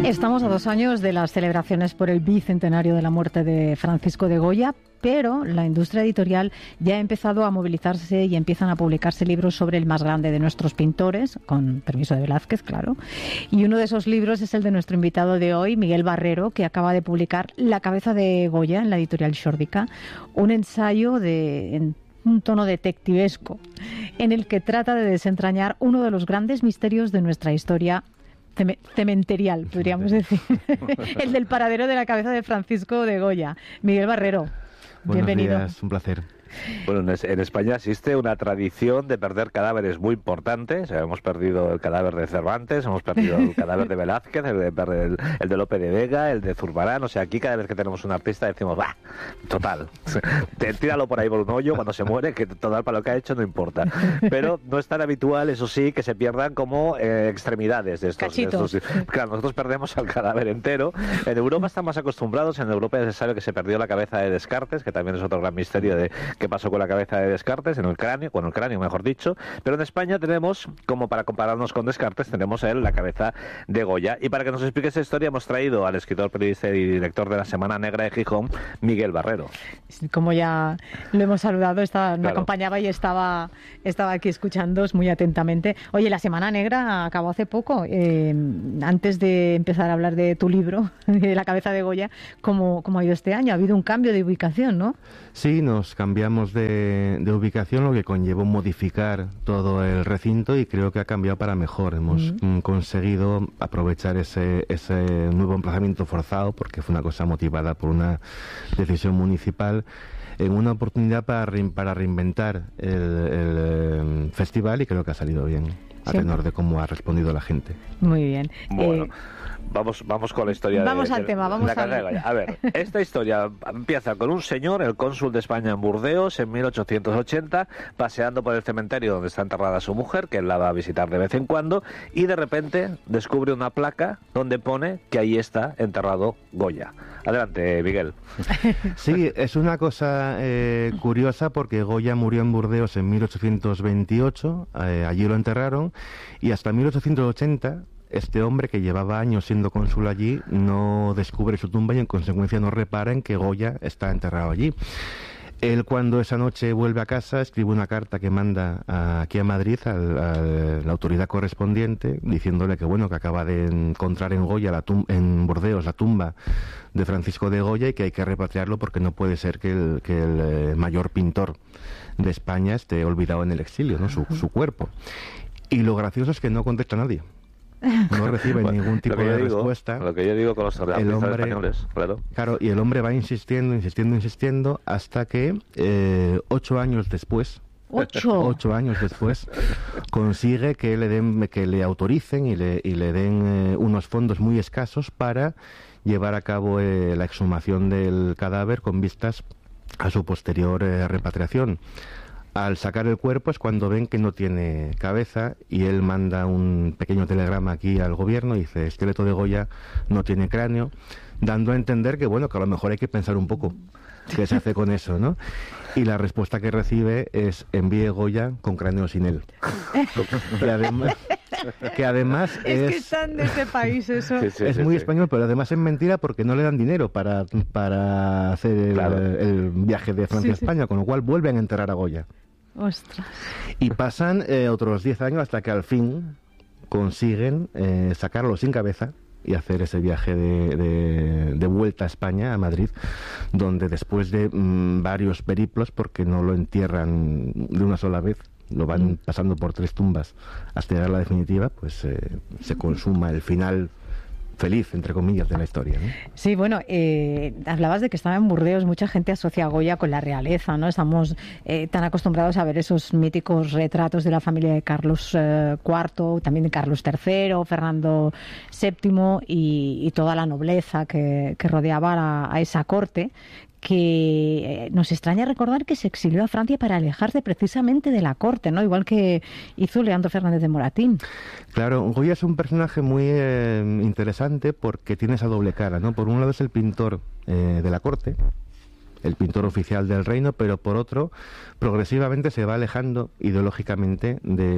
Estamos a 2 años de las celebraciones por el bicentenario de la muerte de Francisco de Goya, pero la industria editorial ya ha empezado a movilizarse y empiezan a publicarse libros sobre el más grande de nuestros pintores, con permiso de Velázquez, claro. Y uno de esos libros es el de nuestro invitado de hoy, Miguel Barrero, que acaba de publicar La cabeza de Goya en la editorial Xórdica, un ensayo en un tono detectivesco, en el que trata de desentrañar uno de los grandes misterios de nuestra historia cementerial, podríamos decir. El del paradero de la cabeza de Francisco de Goya. Miguel Barrero, bienvenido. Buenos días, un placer. Bueno, en España existe una tradición de perder cadáveres muy importantes. Hemos perdido el cadáver de Cervantes, hemos perdido el cadáver de Velázquez, el de Lope de Vega, el de Zurbarán. O sea, aquí cada vez que tenemos una pista decimos, ¡bah! Total, tíralo por ahí por un hoyo cuando se muere, que total para lo que ha hecho no importa. Pero no es tan habitual, eso sí, que se pierdan como extremidades de estos. Claro, nosotros perdemos el cadáver entero. En Europa están más acostumbrados. En Europa es necesario que se perdió la cabeza de Descartes, que también es otro gran misterio de qué pasó con la cabeza de Descartes, en el cráneo, con el cráneo mejor dicho, pero en España tenemos, como para compararnos con Descartes, tenemos la cabeza de Goya. Y para que nos explique esa historia hemos traído al escritor, periodista y director de la Semana Negra de Gijón, Miguel Barrero. Como ya lo hemos saludado, me claro. acompañaba y estaba aquí escuchándoos muy atentamente. Oye, la Semana Negra acabó hace poco. Antes de empezar a hablar de tu libro, de la cabeza de Goya, ¿cómo ha ido este año? Ha habido un cambio de ubicación, ¿no? Sí, nos cambiamos de ubicación, lo que conllevó modificar todo el recinto, y creo que ha cambiado para mejor. Hemos conseguido aprovechar ese nuevo emplazamiento forzado, porque fue una cosa motivada por una decisión municipal, en una oportunidad para reinventar el festival, y creo que ha salido bien, a tenor de cómo ha respondido la gente. Muy bien. Bueno, vamos con la historia. Vamos al tema, vamos a ver. A ver, esta historia empieza con un señor, el cónsul de España en Burdeos, en 1880, paseando por el cementerio donde está enterrada su mujer, que él la va a visitar de vez en cuando, y de repente descubre una placa donde pone que ahí está enterrado Goya. Adelante, Miguel. Sí, es una cosa curiosa, porque Goya murió en Burdeos en 1828, allí lo enterraron, y hasta 1880 este hombre, que llevaba años siendo cónsul allí, no descubre su tumba y en consecuencia no repara en que Goya está enterrado allí. Él, cuando esa noche vuelve a casa, escribe una carta que manda aquí a Madrid a la autoridad correspondiente, diciéndole que bueno, que acaba de encontrar en en Burdeos la tumba de Francisco de Goya, y que hay que repatriarlo porque no puede ser que el mayor pintor de España esté olvidado en el exilio, ¿no? Su cuerpo. Y lo gracioso es que no contesta a nadie. No recibe ningún tipo de respuesta. Lo que yo digo con los artistas españoles, claro. Claro, y el hombre va insistiendo, hasta que 8 años después, 8 años después, consigue que le autoricen y le den unos fondos muy escasos para llevar a cabo la exhumación del cadáver con vistas a su posterior repatriación. Al sacar el cuerpo es cuando ven que no tiene cabeza, y él manda un pequeño telegrama aquí al gobierno y dice: esqueleto de Goya no tiene cráneo, dando a entender que bueno, que a lo mejor hay que pensar un poco qué se hace con eso, ¿no? Y la respuesta que recibe es: envíe Goya con cráneo sin él. que además es que están de ese país eso. Es muy español, pero además es mentira, porque no le dan dinero para hacer el viaje de Francia a España, con lo cual vuelven a enterrar a Goya. Ostras. Y pasan otros 10 años hasta que al fin consiguen sacarlo sin cabeza y hacer ese viaje de vuelta a España, a Madrid, donde después de varios periplos, porque no lo entierran de una sola vez, lo van pasando por 3 tumbas hasta llegar a la definitiva, pues se consuma el final feliz, entre comillas, de la historia, ¿no? Sí, bueno, hablabas de que estaba en Burdeos. Mucha gente asocia a Goya con la realeza, ¿no? Estamos tan acostumbrados a ver esos míticos retratos de la familia de Carlos IV, también de Carlos III, Fernando VII y toda la nobleza que rodeaba a esa corte, que nos extraña recordar que se exilió a Francia para alejarse precisamente de la corte, ¿no? Igual que hizo Leandro Fernández de Moratín. Claro, Goya es un personaje muy interesante porque tiene esa doble cara, ¿no? Por un lado es el pintor de la corte, el pintor oficial del reino, pero por otro, progresivamente se va alejando ideológicamente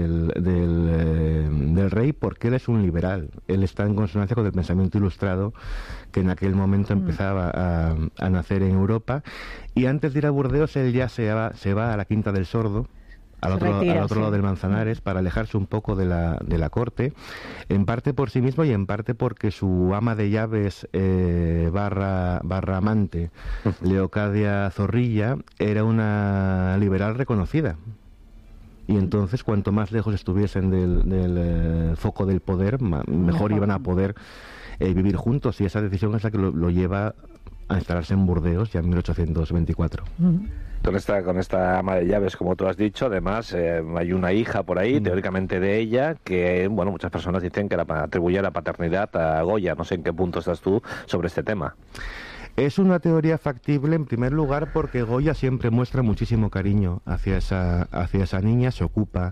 del rey, porque él es un liberal. Él está en consonancia con el pensamiento ilustrado que en aquel momento empezaba a nacer en Europa. Y antes de ir a Burdeos, él ya se va a la Quinta del Sordo, al otro lado del Manzanares, para alejarse un poco de la corte, en parte por sí mismo y en parte porque su ama de llaves barra amante, Leocadia Zorrilla, era una liberal reconocida. Y entonces, cuanto más lejos estuviesen del foco del poder, mejor iban a poder vivir juntos. Y esa decisión es la que lo lleva a instalarse en Burdeos ya en 1824. Con esta ama de llaves, como tú has dicho, además hay una hija por ahí, teóricamente de ella, que bueno, muchas personas dicen que atribuye la paternidad a Goya. No sé en qué punto estás tú sobre este tema. Es una teoría factible, en primer lugar, porque Goya siempre muestra muchísimo cariño hacia esa niña, se ocupa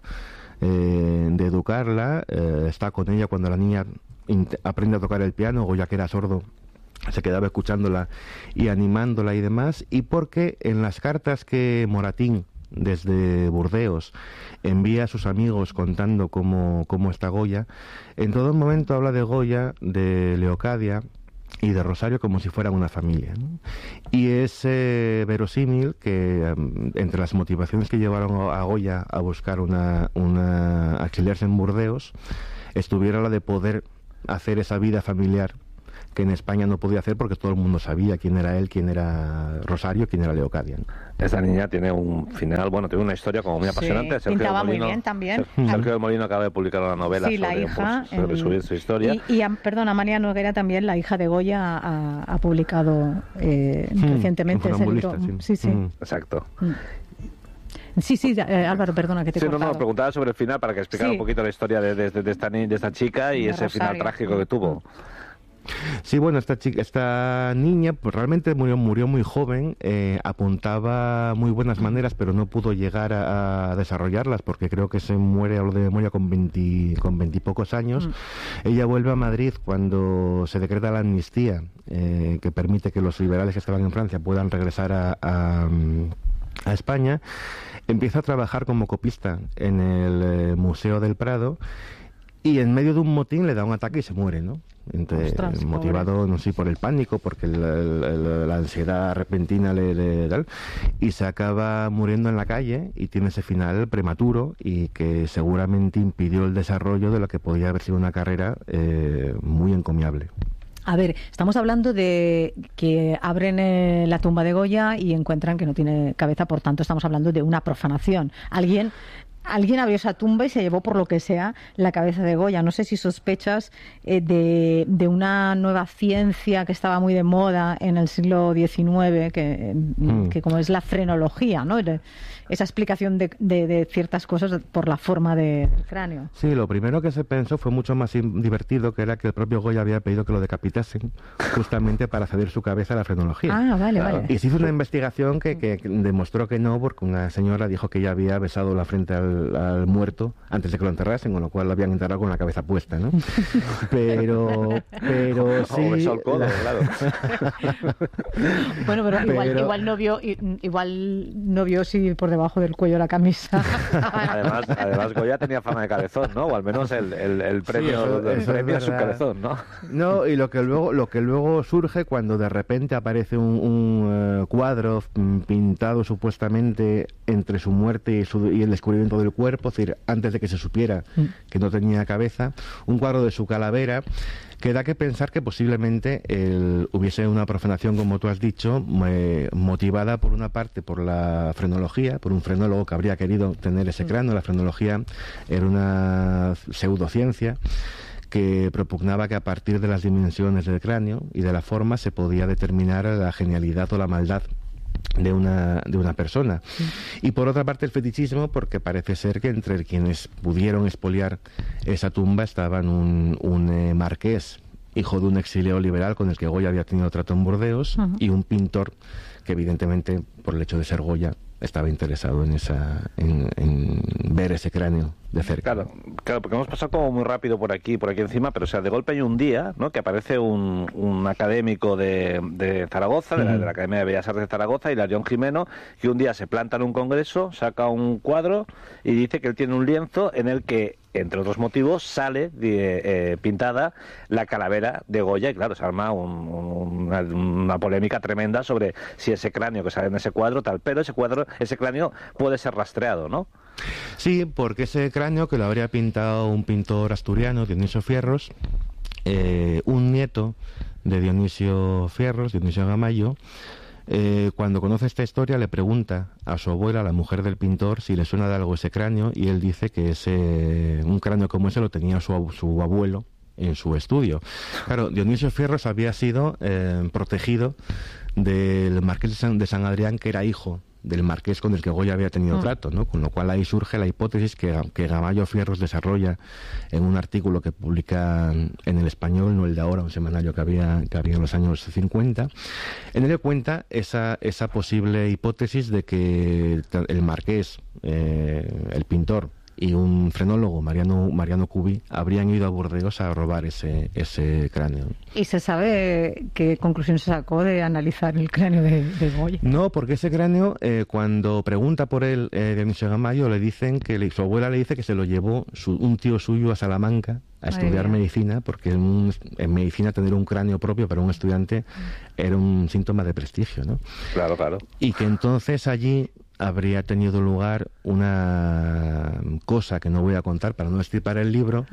de educarla, está con ella cuando la niña aprende a tocar el piano. Goya, que era sordo, se quedaba escuchándola y animándola y demás, y porque en las cartas que Moratín, desde Burdeos, envía a sus amigos contando cómo está Goya, en todo momento habla de Goya, de Leocadia y de Rosario como si fueran una familia, ¿no? Y es verosímil que entre las motivaciones que llevaron a Goya a buscar a exiliarse en Burdeos estuviera la de poder hacer esa vida familiar que en España no podía hacer, porque todo el mundo sabía quién era él, quién era Rosario, quién era Leocadia, ¿no? Esta niña tiene un final, tiene una historia como muy apasionante. Sí, pintaba muy bien también. Sergio del Molino acaba de publicar una novela sobre su historia. Y perdón, Amalia Noguera también, la hija de Goya, ha publicado recientemente ese libro. Sí. Exacto. Sí, Álvaro, perdona que te he cortado. No, preguntaba sobre el final para que explicara un poquito la historia de esta chica y ese final trágico que tuvo. Sí, bueno, esta niña pues realmente murió muy joven, apuntaba muy buenas maneras, pero no pudo llegar a desarrollarlas, porque creo que se muere, hablo de memoria, con 20 y pocos años. Ella vuelve a Madrid cuando se decreta la amnistía, que permite que los liberales que estaban en Francia puedan regresar a España. Empieza a trabajar como copista en el Museo del Prado, y en medio de un motín le da un ataque y se muere, ¿no? Motivado, no sé, por el pánico, porque la ansiedad repentina le da, y se acaba muriendo en la calle, y tiene ese final prematuro y que seguramente impidió el desarrollo de lo que podía haber sido una carrera muy encomiable. A ver, estamos hablando de que abren la tumba de Goya y encuentran que no tiene cabeza, por tanto estamos hablando de una profanación. Alguien abrió esa tumba y se llevó, por lo que sea, la cabeza de Goya. No sé si sospechas de una nueva ciencia que estaba muy de moda en el siglo XIX, que como es la frenología, ¿no? Esa explicación de ciertas cosas por la forma del cráneo. Sí, lo primero que se pensó fue mucho más divertido, que era que el propio Goya había pedido que lo decapitasen justamente para ceder su cabeza a la frenología. Ah, vale. Y se hizo una investigación que demostró que no, porque una señora dijo que ella había besado la frente al muerto antes de que lo enterrasen, con lo cual lo habían enterrado con la cabeza puesta, ¿no? Pero sí... besó el codo, claro. Bueno, pero igual no vio si por debajo del cuello la camisa. Además Goya tenía fama de cabezón, ¿no? O al menos el premio, sí, el premio a su cabezón, ¿no? No, y lo que luego surge cuando de repente aparece un cuadro pintado supuestamente entre su muerte y el descubrimiento del cuerpo, es decir, antes de que se supiera que no tenía cabeza, un cuadro de su calavera, que da que pensar que posiblemente hubiese una profanación, como tú has dicho, motivada por una parte por la frenología, por un frenólogo que habría querido tener ese cráneo. La frenología era una pseudociencia que propugnaba que a partir de las dimensiones del cráneo y de la forma se podía determinar la genialidad o la maldad de una persona. Y por otra parte el fetichismo, porque parece ser que entre quienes pudieron expoliar esa tumba estaban un marqués, hijo de un exiliado liberal con el que Goya había tenido trato en Burdeos, y un pintor que evidentemente, por el hecho de ser Goya, estaba interesado en ver ese cráneo de cerca. Claro, porque hemos pasado como muy rápido por aquí encima, pero o sea, de golpe hay un día, ¿no?, que aparece un académico de Zaragoza, de la Academia de Bellas Artes de Zaragoza, Hilarión Jimeno, que un día se planta en un congreso, saca un cuadro y dice que él tiene un lienzo en el que, entre otros motivos, sale pintada la calavera de Goya, y claro, se arma una polémica tremenda sobre si ese cráneo que sale en ese cuadro tal, pero ese cráneo puede ser rastreado, ¿no? Sí, porque ese cráneo, que lo habría pintado un pintor asturiano, Dionisio Fierros, un nieto de Dionisio Fierros, Dionisio Gamayo, cuando conoce esta historia le pregunta a su abuela, la mujer del pintor, si le suena de algo ese cráneo, y él dice que un cráneo como ese lo tenía su abuelo en su estudio. Claro, Dionisio Fierros había sido protegido del marqués de San Adrián, que era hijo del marqués con el que Goya había tenido trato, ¿no? Con lo cual ahí surge la hipótesis que Gamayo Fierros desarrolla en un artículo que publica en El Español, no el de ahora, un semanario que había en los años 50, en el que cuenta esa posible hipótesis de que el marqués, el pintor, y un frenólogo, Mariano Cubi, habrían ido a Burdeos a robar ese cráneo. ¿Y se sabe qué conclusión se sacó de analizar el cráneo de Goya? No, porque ese cráneo, cuando pregunta por él Dionisio Gamayo, le dicen que su abuela le dice que se lo llevó un tío suyo a Salamanca a estudiar medicina, porque en medicina tener un cráneo propio para un estudiante era un síntoma de prestigio, ¿no? Claro. Y que entonces allí habría tenido lugar una cosa que no voy a contar para no destripar el libro,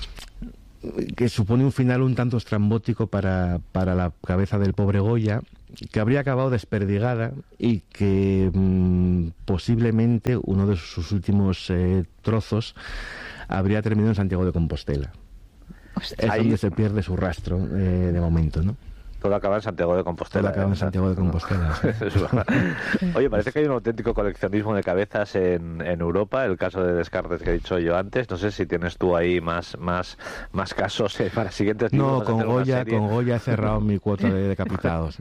que supone un final un tanto estrambótico para la cabeza del pobre Goya, que habría acabado desperdigada y que posiblemente uno de sus últimos trozos habría terminado en Santiago de Compostela. Es donde se pierde su rastro de momento, ¿no? Todo acaba en Santiago de Compostela. Todo acaba en Santiago de Compostela. Sí. Oye, parece que hay un auténtico coleccionismo de cabezas en Europa. El caso de Descartes que he dicho yo antes. No sé si tienes tú ahí más casos para siguientes libros. No, con Goya he cerrado mi cuota de decapitados.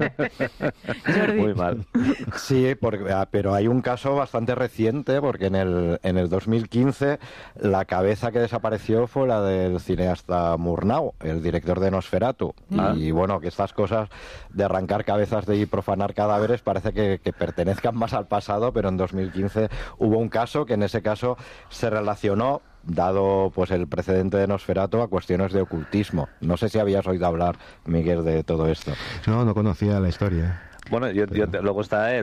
Muy mal. Sí, pero hay un caso bastante reciente, porque en el 2015 la cabeza que desapareció fue la del cineasta Murnau, el director de Nosferatu. Y bueno, que estas cosas de arrancar cabezas y profanar cadáveres parece que pertenezcan más al pasado, pero en 2015 hubo un caso que en ese caso se relacionó, dado pues el precedente de Nosferatu, a cuestiones de ocultismo. No sé si habías oído hablar, Miguel, de todo esto. No conocía la historia. Bueno, luego está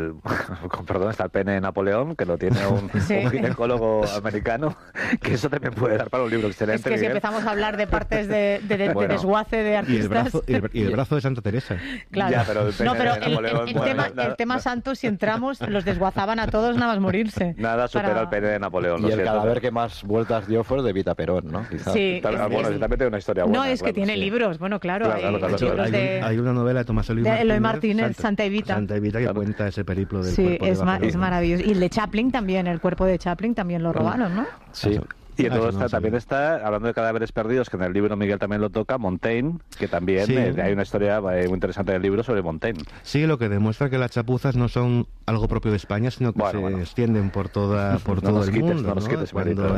está el pene de Napoleón, que lo tiene un ginecólogo americano, que eso también puede dar para un libro excelente. Es que si empezamos a hablar de partes de desguace de artistas... Y el brazo de Santa Teresa. Claro. Ya, pero el pene de Napoleón... El tema santo, si entramos, los desguazaban a todos nada más morirse. Nada supera el pene de Napoleón. Y el cadáver que más vueltas dio fue el de Vita Perón, ¿no? Quizás. Sí. Bueno, también tiene una historia buena. No, es que tiene libros. Bueno, claro. Hay una novela de Tomás Eloy Martínez, Santa Evita, que cuenta ese periplo del cuerpo de es maravilloso. Y el de Chaplin también, el cuerpo de Chaplin también lo robaron, ¿no? Sí. Y entonces también está, hablando de cadáveres perdidos, que en el libro Miguel también lo toca, Montaigne, que también hay una historia muy interesante del libro sobre Montaigne. Sí, lo que demuestra que las chapuzas no son algo propio de España, sino que se extienden por todo el mundo. Cuando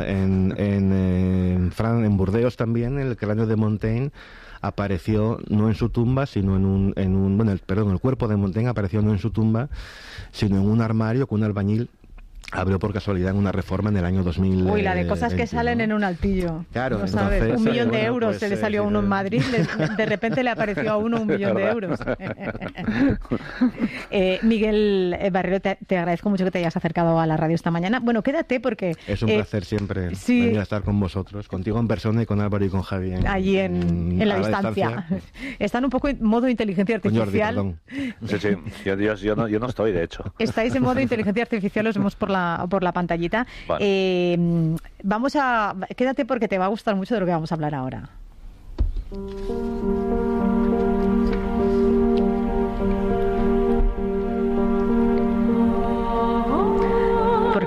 en Burdeos también el cráneo de Montaigne apareció no en su tumba, sino el cuerpo de Montaigne apareció no en su tumba, sino en un armario que un albañil abrió por casualidad en una reforma en el año 2000. Uy, la de cosas que salen en un altillo. Claro, no sabes, entonces, 1 millón de euros se le salió a uno en Madrid, de repente le apareció a uno 1 millón de euros. Miguel Barrero, te agradezco mucho que te hayas acercado a la radio esta mañana. Bueno, quédate porque... Es un placer siempre venir a estar con vosotros, contigo en persona y con Álvaro y con Javi. Allí en la distancia. Están un poco en modo inteligencia artificial. Jordi, sí, yo no estoy, de hecho. Estáis en modo inteligencia artificial, os vemos por la pantallita. Vale. Quédate porque te va a gustar mucho de lo que vamos a hablar ahora.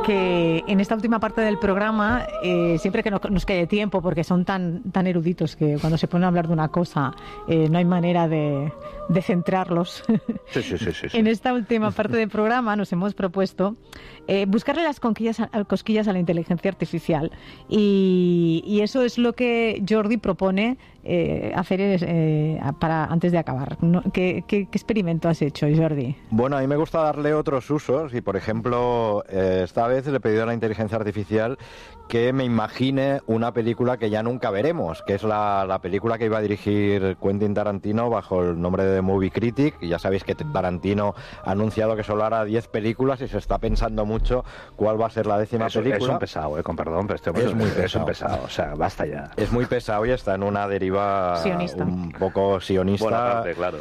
que en esta última parte del programa, siempre que nos quede tiempo, porque son tan eruditos que cuando se ponen a hablar de una cosa no hay manera de centrarlos. Sí. En esta última parte del programa nos hemos propuesto buscarle las cosquillas a la inteligencia artificial. Y eso es lo que Jordi propone hacer para antes de acabar. ¿Qué experimento has hecho, Jordi? Bueno, a mí me gusta darle otros usos y, por ejemplo, esta vez le he pedido a la inteligencia artificial que me imagine una película que ya nunca veremos, que es la película que iba a dirigir Quentin Tarantino bajo el nombre de The Movie Critic. Y ya sabéis que Tarantino ha anunciado que solo hará 10 películas y se está pensando mucho cuál va a ser la 10ª película. Es un pesado, con perdón, pero este hombre es un pesado, o sea, basta ya. Es muy pesado y está en una deriva sionista. Un poco sionista. Buena parte, claro.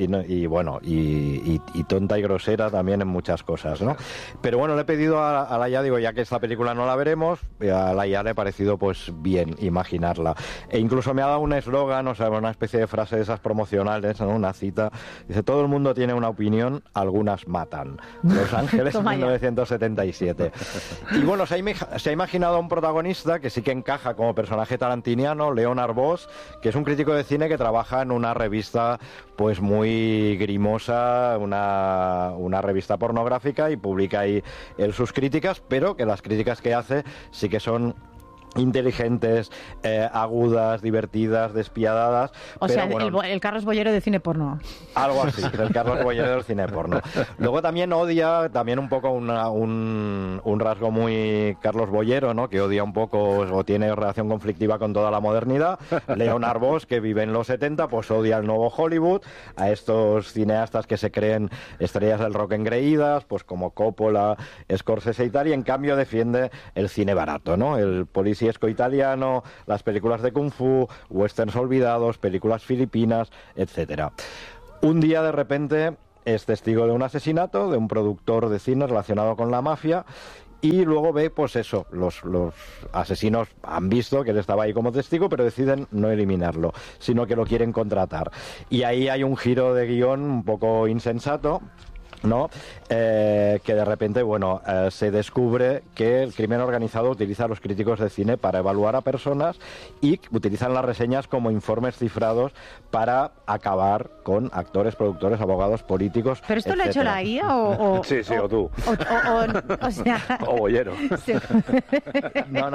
Y tonta y grosera también en muchas cosas, ¿no? Pero bueno, le he pedido a la IA, digo, ya que esta película no la veremos, a la IA le ha parecido pues bien imaginarla. E incluso me ha dado un eslogan, o sea, una especie de frase de esas promocionales, ¿no? Una cita. Dice, todo el mundo tiene una opinión, algunas matan. Los Ángeles en 1977. Y bueno, se ha imaginado a un protagonista que sí que encaja como personaje tarantiniano, Leonard Voss, que es un crítico de cine que trabaja en una revista pues muy grimosa, una revista pornográfica, y publica ahí sus críticas, pero que las críticas que hace sí que son inteligentes, agudas, divertidas, despiadadas. O sea, bueno, el Carlos Bollero de cine porno. Algo así, el Carlos Bollero del cine porno. Luego también odia, también un poco un rasgo muy Carlos Bollero, ¿no? Que odia un poco o tiene relación conflictiva con toda la modernidad. Leonard Voss, que vive en los 70, pues odia el nuevo Hollywood, a estos cineastas que se creen estrellas del rock engreídas, pues como Coppola, Scorsese y tal, y en cambio defiende el cine barato, ¿no? El policía italiano, las películas de Kung Fu, westerns olvidados, películas filipinas, etcétera. Un día de repente es testigo de un asesinato de un productor de cine relacionado con la mafia, y luego ve, pues eso, los asesinos han visto que él estaba ahí como testigo, pero deciden no eliminarlo, sino que lo quieren contratar. Y ahí hay un giro de guión un poco insensato, ¿no? Que de repente, bueno, se descubre que el crimen organizado utiliza a los críticos de cine para evaluar a personas y utilizan las reseñas como informes cifrados para acabar con actores, productores, abogados, políticos. ¿Pero esto etcétera. lo ha hecho la IA o Sí, o tú. O sea... O Bollero. Sí. No.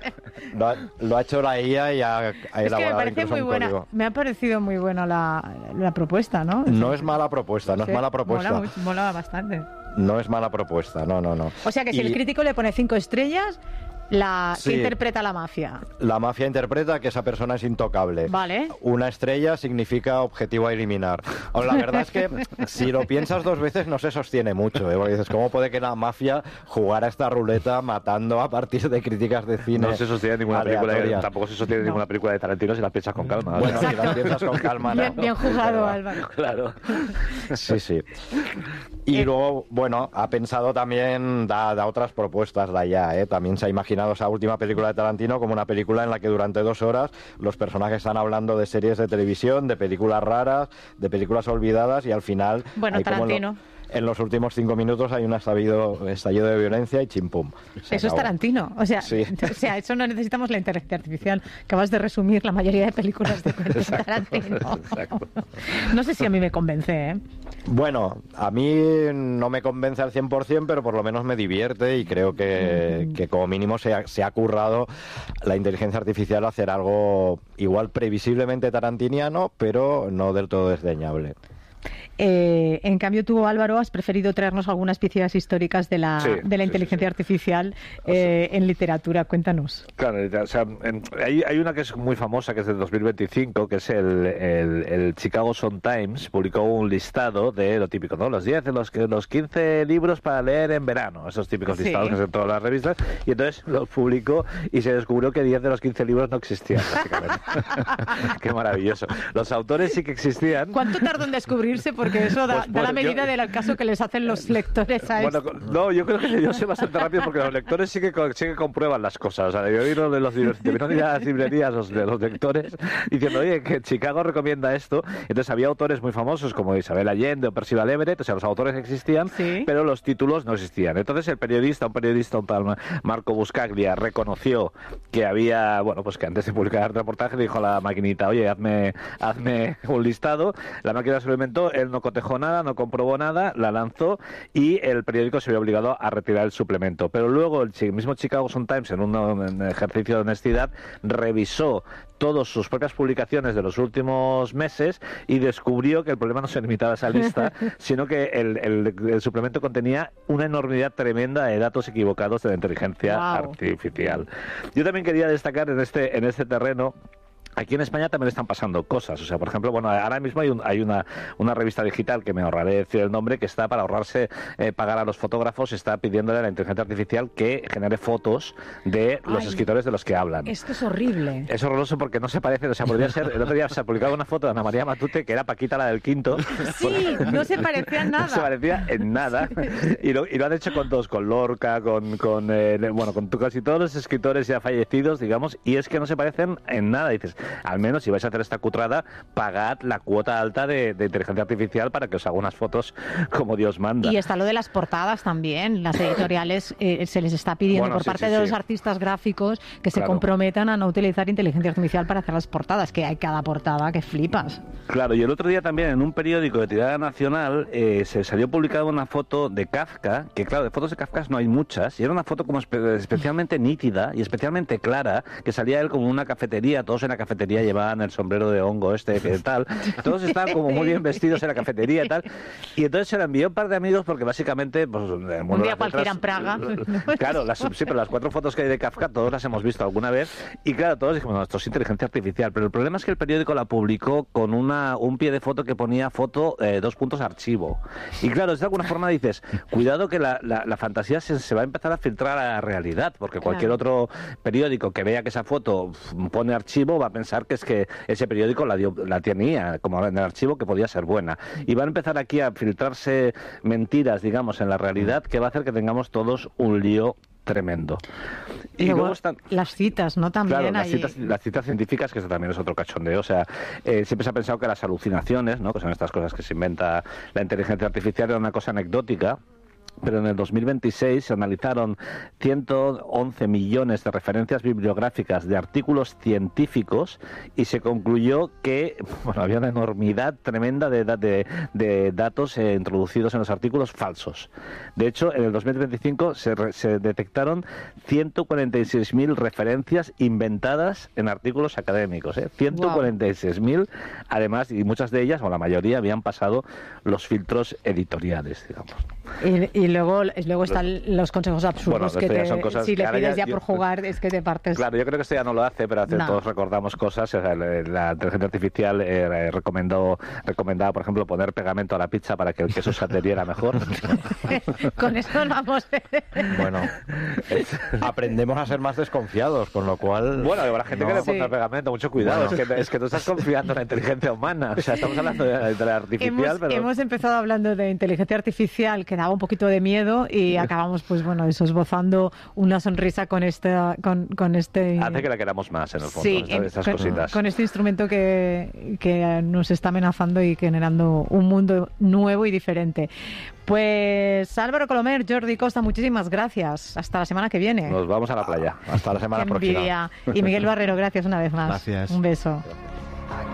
Lo ha hecho la IA y ha elaborado me parece incluso muy un buena. código. Me ha parecido muy buena la propuesta, ¿no? No es mala propuesta, no es mala propuesta. Mola bastante. No es mala propuesta, no. O sea que si el crítico le pone 5 estrellas, Sí. ¿qué interpreta la mafia? La mafia interpreta que esa persona es intocable. Vale. Una estrella significa objetivo a eliminar. O la verdad es que si lo piensas dos veces no se sostiene mucho, ¿eh? Porque dices, ¿cómo puede que la mafia jugara esta ruleta matando a partir de críticas de cine? No se sostiene ninguna película, tampoco se sostiene No. ninguna película de Tarantino si la piensas con calma. Bueno, si Exacto. las piensas con calma, no. Bien jugado, Álvaro. Claro. Sí. Y luego, bueno, ha pensado también, da otras propuestas la IA, ¿eh? También se ha imaginado esa última película de Tarantino como una película en la que durante 2 horas los personajes están hablando de series de televisión, de películas raras, de películas olvidadas, y al final... Bueno, hay como Tarantino. En los últimos 5 minutos hay un estallido de violencia y chimpum. Eso es Tarantino. O sea, Sí. Eso no necesitamos la inteligencia artificial. Acabas de resumir la mayoría de películas de Quentin Tarantino. Exacto. No sé si a mí me convence, ¿eh? Bueno, a mí no me convence al 100%, pero por lo menos me divierte y creo que como mínimo se ha currado la inteligencia artificial hacer algo igual previsiblemente tarantiniano, pero no del todo desdeñable. En cambio, tú, Álvaro, has preferido traernos algunas piezas históricas de la inteligencia artificial en literatura. Cuéntanos. Claro, o sea, hay una que es muy famosa, que es del 2025, que es el Chicago Sun-Times, publicó un listado de lo típico, ¿no? Los 10 de los 15 libros para leer en verano, esos típicos listados que hacen todas las revistas, y entonces los publicó y se descubrió que 10 de los 15 libros no existían, básicamente. Qué maravilloso. Los autores sí que existían. ¿Cuánto tardó en descubrirlo reírse porque eso da la medida del caso que les hacen los lectores a esto. No, yo creo que yo sé bastante rápido porque los lectores sí que comprueban las cosas. O sea, yo he ido de los debieron ir a las librerías de los lectores diciendo, oye, que Chicago recomienda esto. Entonces había autores muy famosos como Isabel Allende o Percival Everett, o sea, los autores existían, ¿sí? Pero los títulos no existían. Entonces un periodista, un tal Marco Buscaglia, reconoció que había, bueno, pues que antes de publicar el reportaje le dijo a la maquinita, oye, hazme un listado. La máquina se lo inventó, él no cotejó nada, no comprobó nada, la lanzó y el periódico se vio obligado a retirar el suplemento. Pero luego el mismo Chicago Sun-Times, en un ejercicio de honestidad, revisó todas sus propias publicaciones de los últimos meses y descubrió que el problema no se limitaba a esa lista, sino que el suplemento contenía una enormidad tremenda de datos equivocados de la inteligencia artificial. Yo también quería destacar en este terreno. Aquí en España también están pasando cosas. O sea, por ejemplo, bueno, ahora mismo hay una revista digital, que me ahorraré decir el nombre, que está para ahorrarse pagar a los fotógrafos, está pidiéndole a la inteligencia artificial que genere fotos de los escritores de los que hablan. Esto es horrible. Es horroroso porque no se parecen. O sea, podría ser... El otro día se ha publicado una foto de Ana María Matute, que era Paquita, la del Quinto. Sí, no se parecía en nada. No se parecía en nada. Y lo han hecho con todos, con Lorca, con casi todos los escritores ya fallecidos, digamos, y es que no se parecen en nada. Dices, al menos si vais a hacer esta cutrada, pagad la cuota alta de inteligencia artificial para que os haga unas fotos como Dios manda. Y está lo de las portadas también. Las editoriales se les está pidiendo por parte de los artistas gráficos que se comprometan a no utilizar inteligencia artificial para hacer las portadas, que hay cada portada que flipas. Claro, y el otro día también en un periódico de tirada nacional se salió publicada una foto de Kafka, que claro, de fotos de Kafka no hay muchas, y era una foto como especialmente nítida y especialmente clara, que salía él como en una cafetería, todos en la cafetería llevaban el sombrero de hongo que tal, todos estaban como muy bien vestidos en la cafetería y tal, y entonces se la envió un par de amigos porque básicamente pues, un día cualquiera en Praga. Claro, pero las 4 fotos que hay de Kafka todos las hemos visto alguna vez, y claro, todos dijimos, no, esto es inteligencia artificial, pero el problema es que el periódico la publicó con un pie de foto que ponía foto 2 puntos archivo, y claro, de alguna forma dices, cuidado que la fantasía se va a empezar a filtrar a la realidad, porque cualquier otro periódico que vea que esa foto pone archivo va a pensar que es que ese periódico la tenía como en el archivo, que podía ser buena, y van a empezar aquí a filtrarse mentiras, digamos, en la realidad, que va a hacer que tengamos todos un lío tremendo. Y luego están las citas, ¿no? También claro, las citas científicas, que eso también es otro cachondeo. O sea, siempre se ha pensado que las alucinaciones, ¿no?, que son estas cosas que se inventa la inteligencia artificial, era una cosa anecdótica. Pero en el 2026 se analizaron 111 millones de referencias bibliográficas de artículos científicos y se concluyó que había una enormidad tremenda de datos introducidos en los artículos falsos. De hecho, en el 2025 se detectaron 146.000 referencias inventadas en artículos académicos. 146.000, además, y muchas de ellas, o la mayoría, habían pasado los filtros editoriales, digamos. Y luego están los consejos absurdos, bueno, que son cosas si le pides ya por jugar es que te partes. Claro, yo creo que esto ya no lo hace, pero todos recordamos cosas. O sea, la inteligencia artificial recomendaba, por ejemplo, poner pegamento a la pizza para que el queso se adheriera mejor. Con eso vamos. Bueno, aprendemos a ser más desconfiados, con lo cual... Bueno, habrá gente que le pone pegamento, mucho cuidado. Bueno. Es que tú estás confiando en la inteligencia humana. O sea, estamos hablando de la artificial, hemos empezado hablando de inteligencia artificial, que daba un poquito de miedo, y acabamos, pues bueno, esbozando una sonrisa con este... Hace que la queramos más, en el fondo, sí, estas cositas. Con este instrumento que nos está amenazando y generando un mundo nuevo y diferente. Pues Álvaro Colomer, Jordi Costa, muchísimas gracias. Hasta la semana que viene. Nos vamos a la playa. Hasta la semana próxima. Y Miguel Barrero, gracias una vez más. Gracias. Un beso.